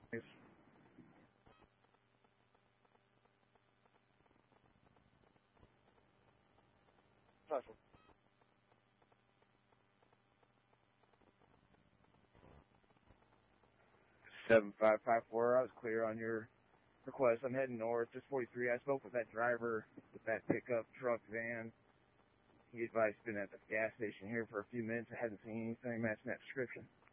Thanks. 7554, I was clear on your request. I'm heading north, just 43. I spoke with that driver with that pickup truck van. He advised been at the gas station here for a few minutes. I hadn't seen anything matching that description.